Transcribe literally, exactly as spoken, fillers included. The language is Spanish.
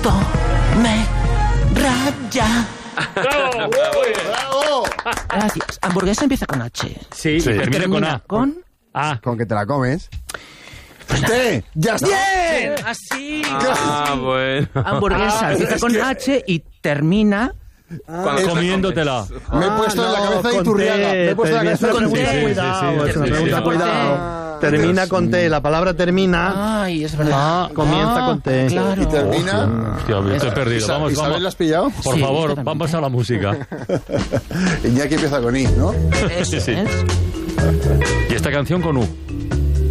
Esto me raya. ¡Bravo! ¡Bravo! Gracias. Hamburguesa empieza con H. Sí, Sí. y termina con A. Con... Ah, Con que te la comes. ¡Usted! ¡Ya está! ¡Bien! Así. Ah, bueno. Hamburguesa Ah, empieza es con que- H y termina... Cuando te la comiéndotela. Me he puesto en la cabeza de Iturriaga. Me he puesto en la cabeza de con Iturriaga. T. Cuidado, Sí, sí, es sí, una sí, pregunta, sí. cuidado. Termina con T, la palabra termina. Ay, es verdad. Ah, comienza con T. Claro. Y termina... Hostia, me estoy perdido. Isa- Vamos, ¿Isabel vamos. la has pillado? Por Sí, favor, totalmente. vamos a la música. Iñaki empieza con I, ¿no? Eso Sí, sí. es. Y esta canción con U.